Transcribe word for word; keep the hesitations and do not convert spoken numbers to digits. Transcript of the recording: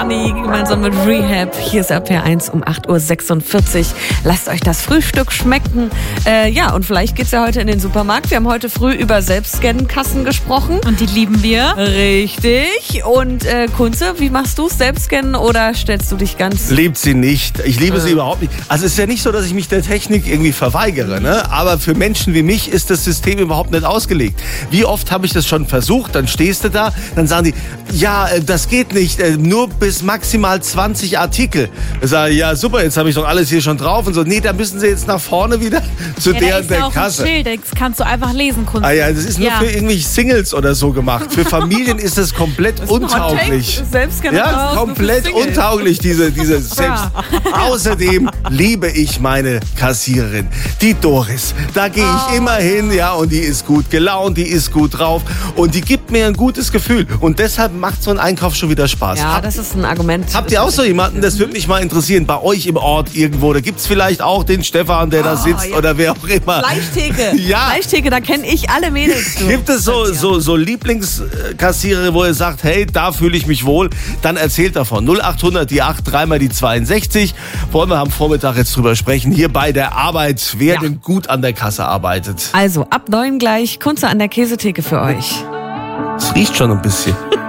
Gemeinsam mit Rehab. Hier ist R P R eins um acht Uhr sechsundvierzig. Lasst euch das Frühstück schmecken. Äh, ja, und vielleicht geht's ja heute in den Supermarkt. Wir haben heute früh über Selbstscannen-Kassen gesprochen. Und die lieben wir. Richtig. Und äh, Kunze, wie machst du's? Selbstscannen oder stellst du dich ganz... Liebt sie nicht. Ich liebe äh. sie überhaupt nicht. Also es ist ja nicht so, dass ich mich der Technik irgendwie verweigere, ne? Aber für Menschen wie mich ist das System überhaupt nicht ausgelegt. Wie oft habe ich das schon versucht? Dann stehst du da, dann sagen die, ja, das geht nicht, nur bis maximal zwanzig Artikel. Ich sage, ja super, jetzt habe ich doch alles hier schon drauf und so. Nee, da müssen sie jetzt nach vorne wieder zu ja, Kasse. Da der ist der ja auch Kasse. Ein Schild, das kannst du einfach lesen, Kunst. Ah ja, das ist nur ja. für irgendwelche Singles oder so gemacht. Für Familien ist das komplett Das ist ein untauglich. Hot Take. Selbstscannen Ja, raus, komplett nur für Singles. untauglich, diese, diese selbst. Außerdem liebe ich meine Kassiererin, die Doris. Da gehe ich Oh. immer hin, ja, und die ist gut gelaunt, die ist gut drauf und die gibt mir ein gutes Gefühl. Und deshalb macht so ein Einkauf schon wieder Spaß. Ja, Habt, das ist ein Argument. habt ihr auch so jemanden, das würde mich mal interessieren, bei euch im Ort irgendwo? Da gibt's vielleicht auch den Stefan, der da Oh, sitzt ja. oder wer auch immer. Fleischtheke. Ja. Fleischtheke, da kenne ich alle Mädels. Du. Gibt es so, so, so Lieblingskassierer, wo ihr sagt, hey, da fühle ich mich wohl? Dann erzählt davon. null acht hundert, die acht, dreimal die zweiundsechzig. Wollen wir am Vormittag jetzt drüber sprechen. Hier bei der Arbeit, wer Ja. denn gut an der Kasse arbeitet. Also, ab neun gleich, Kunze an der Käsetheke für euch. Es riecht schon ein bisschen.